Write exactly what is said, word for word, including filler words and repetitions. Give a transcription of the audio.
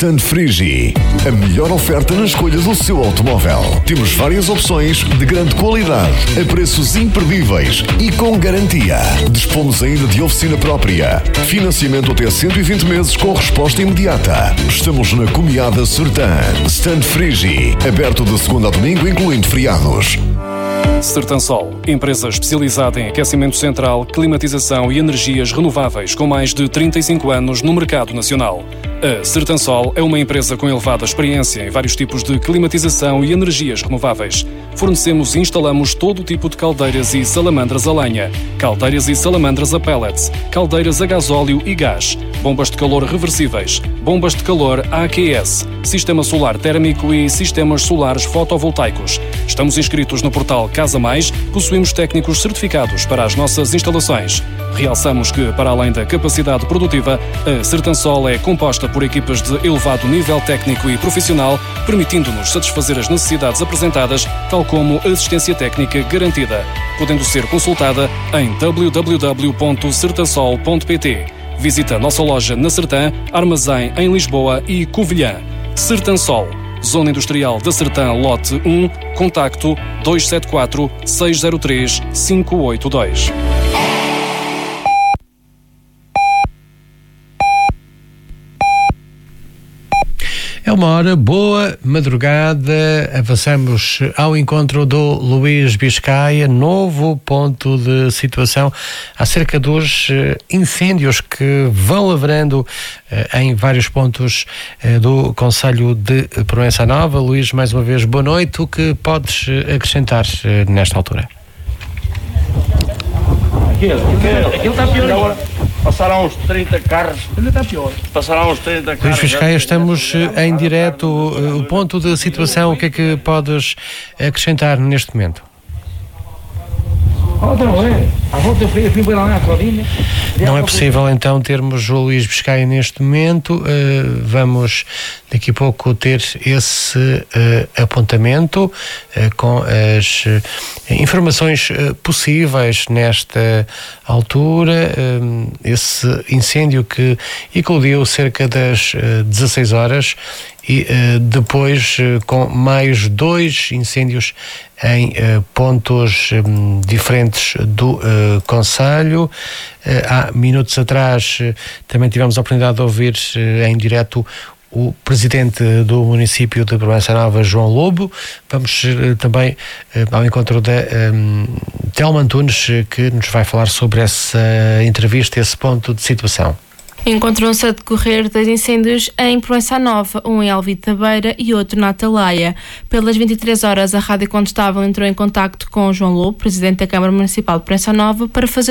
Stand Frigi, a melhor oferta na escolha do seu automóvel. Temos várias opções de grande qualidade, a preços imperdíveis e com garantia. Dispomos ainda de oficina própria. Financiamento até cento e vinte meses com resposta imediata. Estamos na Comiada Sertã. Stand Frigi, aberto de segunda a domingo, incluindo feriados. Sertansol, empresa especializada em aquecimento central, climatização e energias renováveis com mais de trinta e cinco anos no mercado nacional. A Sertansol é uma empresa com elevada experiência em vários tipos de climatização e energias renováveis. Fornecemos e instalamos todo o tipo de caldeiras e salamandras a lenha, caldeiras e salamandras a pellets, caldeiras a gasóleo e gás, bombas de calor reversíveis, bombas de calor A Q S, sistema solar térmico e sistemas solares fotovoltaicos. Estamos inscritos no portal Casa Mais, possuímos técnicos certificados para as nossas instalações. Realçamos que, para além da capacidade produtiva, a Sertansol é composta por equipas de elevado nível técnico e profissional, permitindo-nos satisfazer as necessidades apresentadas, tal como assistência técnica garantida, podendo ser consultada em w w w ponto sertansol ponto p t. Visita a nossa loja na Sertã, armazém em Lisboa e Covilhã. Sertansol, Zona Industrial da Sertã, lote um, contacto dois sete quatro, seis zero três, cinco oito dois. É uma hora, boa madrugada, avançamos ao encontro do Luís Biscaia, novo ponto de situação acerca dos incêndios que vão lavrando em vários pontos do concelho de Proença Nova. Luís, mais uma vez, boa noite. O que podes acrescentar nesta altura? Aquilo, aquilo, aquilo está pior agora. Passaram uns trinta carros. Ainda está pior. Passaram uns trinta carros. Luís Biscaia, estamos em direto. O ponto de situação, o que é que podes acrescentar neste momento? Não é possível então termos o Luís Biscaia neste momento. Uh, vamos daqui a pouco ter esse uh, apontamento uh, com as uh, informações uh, possíveis nesta altura. Uh, esse incêndio que eclodiu cerca das uh, dezasseis horas e uh, depois uh, com mais dois incêndios em uh, pontos um, diferentes do uh, concelho. Uh, há minutos atrás uh, também tivemos a oportunidade de ouvir uh, em direto o presidente do município de Proença Nova, João Lobo. Vamos uh, também uh, ao encontro da um, Telma Antunes, uh, que nos vai falar sobre essa entrevista, esse ponto de situação. Encontram-se a decorrer dois incêndios em Proença Nova, um em Alvite da Beira e outro na Atalaia. Pelas vinte e três horas, a Rádio Contestável entrou em contacto com João Lobo, presidente da Câmara Municipal de Proença Nova, para fazer